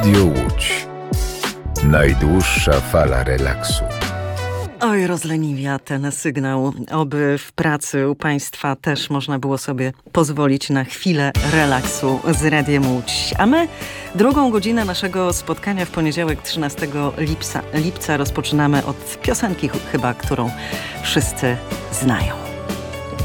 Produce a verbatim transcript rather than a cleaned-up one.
Radio Łódź. Najdłuższa fala relaksu. Oj, rozleniwia ten sygnał. Oby w pracy u Państwa też można było sobie pozwolić na chwilę relaksu z Radiem Łódź. A my drugą godzinę naszego spotkania w poniedziałek trzynastego lipca, lipca rozpoczynamy od piosenki chyba, którą wszyscy znają.